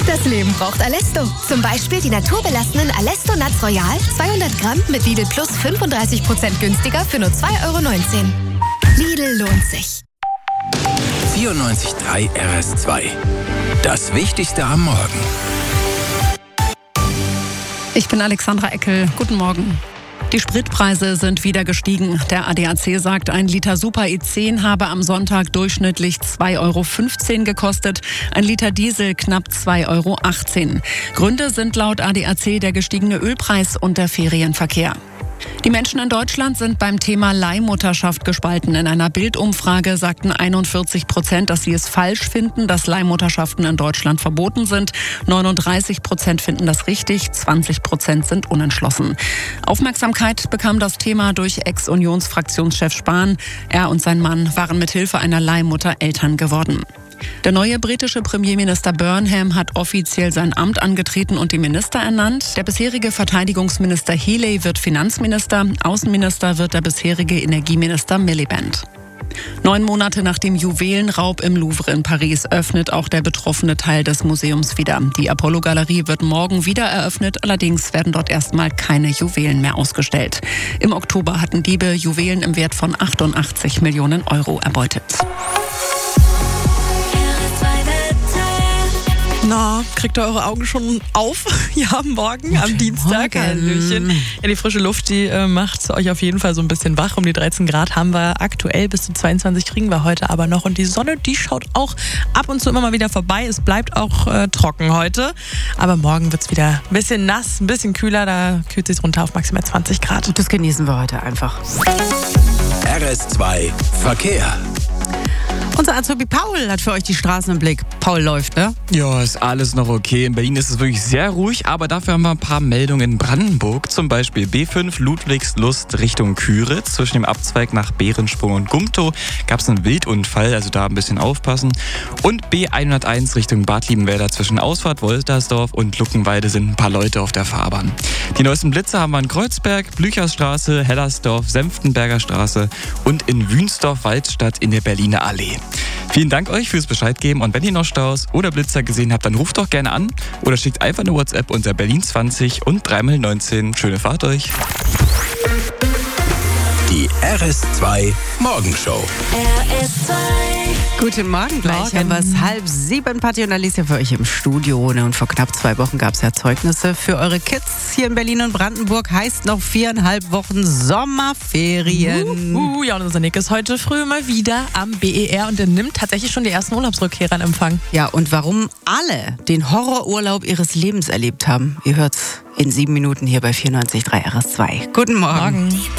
Das Leben braucht Alesto. Zum Beispiel die naturbelassenen Alesto Nuts Royal, 200 Gramm mit Lidl Plus 35% günstiger für nur 2,19 €. Lidl lohnt sich. 94.3 RS2. Das Wichtigste am Morgen. Ich bin Alexandra Eckel. Guten Morgen. Die Spritpreise sind wieder gestiegen. Der ADAC sagt, ein Liter Super E10 habe am Sonntag durchschnittlich 2,15 € gekostet. Ein Liter Diesel knapp 2,18 €. Gründe sind laut ADAC der gestiegene Ölpreis und der Ferienverkehr. Die Menschen in Deutschland sind beim Thema Leihmutterschaft gespalten. In einer Bild-Umfrage sagten 41%, dass sie es falsch finden, dass Leihmutterschaften in Deutschland verboten sind. 39% finden das richtig, 20% sind unentschlossen. Aufmerksamkeit bekam das Thema durch Ex-Unionsfraktionschef Spahn. Er und sein Mann waren mit Hilfe einer Leihmutter Eltern geworden. Der neue britische Premierminister Burnham hat offiziell sein Amt angetreten und die Minister ernannt. Der bisherige Verteidigungsminister Healey wird Finanzminister, Außenminister wird der bisherige Energieminister Miliband. 9 Monate nach dem Juwelenraub im Louvre in Paris öffnet auch der betroffene Teil des Museums wieder. Die Apollo-Galerie wird morgen wieder eröffnet, allerdings werden dort erstmal keine Juwelen mehr ausgestellt. Im Oktober hatten Diebe Juwelen im Wert von 88 Millionen € erbeutet. Na, kriegt ihr eure Augen schon auf? Ja, morgen am Dienstag. Hallöchen. Ja, die frische Luft, die macht euch auf jeden Fall so ein bisschen wach. Um die 13 Grad haben wir aktuell, bis zu 22 kriegen wir heute aber noch. Und die Sonne, die schaut auch ab und zu immer mal wieder vorbei. Es bleibt auch trocken heute. Aber morgen wird es wieder ein bisschen nass, ein bisschen kühler. Da kühlt es sich runter auf maximal 20 Grad. Und das genießen wir heute einfach. RS2 Verkehr. Unser Azubi Paul hat für euch die Straßen im Blick. Paul läuft, ne? Ja, ist alles noch okay. In Berlin ist es wirklich sehr ruhig, aber dafür haben wir ein paar Meldungen in Brandenburg. Zum Beispiel B5 Ludwigslust Richtung Küritz. Zwischen dem Abzweig nach Behrensprung und Gumtow gab es einen Wildunfall, also da ein bisschen aufpassen. Und B101 Richtung Bad Liebenwerda zwischen Ausfahrt Woltersdorf und Luckenwalde sind ein paar Leute auf der Fahrbahn. Die neuesten Blitze haben wir in Kreuzberg, Blücherstraße, Hellersdorf, Senftenberger Straße und in Wünsdorf-Waldstadt in der Berliner Allee. Vielen Dank euch fürs Bescheid geben und wenn ihr noch Staus oder Blitzer gesehen habt, dann ruft doch gerne an oder schickt einfach eine WhatsApp unter Berlin 20 und 3x19. Schöne Fahrt euch. Die RS2 Morgenshow. RS2. Guten Morgen, gleich haben wir es 6:30. Patti und Alicia für euch im Studio. Und vor knapp 2 Wochen gab es ja Zeugnisse für eure Kids hier in Berlin und Brandenburg. Heißt noch 4,5 Wochen Sommerferien. Ja, und unser Nick ist heute früh mal wieder am BER und der nimmt tatsächlich schon die ersten Urlaubsrückkehrer in Empfang. Ja, und warum alle den Horrorurlaub ihres Lebens erlebt haben, ihr hört's in 7 Minuten hier bei 94.3 RS2. Guten Morgen.